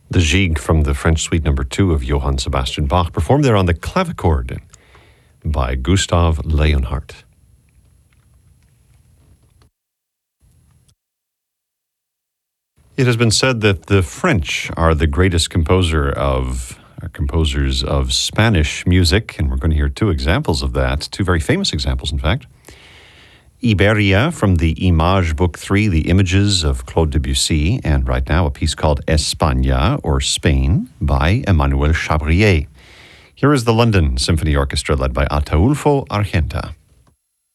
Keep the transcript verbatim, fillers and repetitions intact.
The Gigue from the French Suite Number Two of Johann Sebastian Bach, performed there on the clavichord by Gustav Leonhardt. It has been said that the French are the greatest composer of uh, composers of Spanish music, and we're going to hear two examples of that, two very famous examples, in fact. Iberia from the Images Book three, The Images of Claude Debussy, and right now a piece called España, or Spain, by Emmanuel Chabrier. Here is the London Symphony Orchestra led by Ataulfo Argenta.